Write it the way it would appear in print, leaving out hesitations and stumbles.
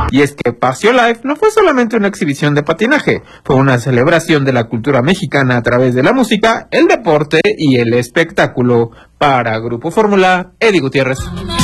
Y es que Paseo Live no fue solamente una exhibición de patinaje, fue una celebración de la cultura mexicana a través de la música, el deporte y el espectáculo. Para Grupo Fórmula, Eddie Gutiérrez.